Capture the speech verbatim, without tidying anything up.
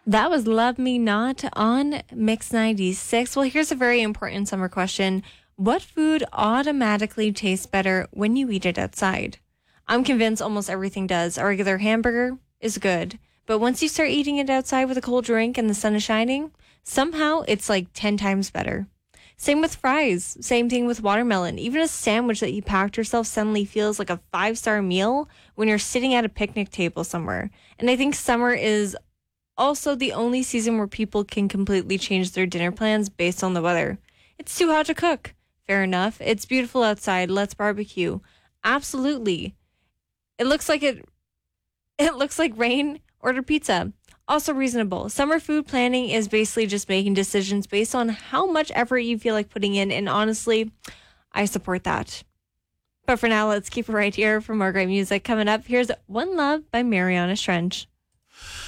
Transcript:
That was Love Me Not on Mix ninety-six. Well, here's a very important summer question. What food automatically tastes better when you eat it outside? I'm convinced almost everything does. A regular hamburger is good, but once you start eating it outside with a cold drink and the sun is shining, somehow it's like ten times better. Same with fries. Same thing with watermelon. Even a sandwich that you packed yourself suddenly feels like a five-star meal when you're sitting at a picnic table somewhere. And I think summer is also the only season where people can completely change their dinner plans based on the weather. It's too hot to cook. Fair enough. It's beautiful outside. Let's barbecue. Absolutely. It looks like it it looks like rain. Order pizza. Also reasonable. Summer food planning is basically just making decisions based on how much effort you feel like putting in, and honestly, I support that. But for now, let's keep it right here for more great music. Coming up, here's One Love by Mariana Trench.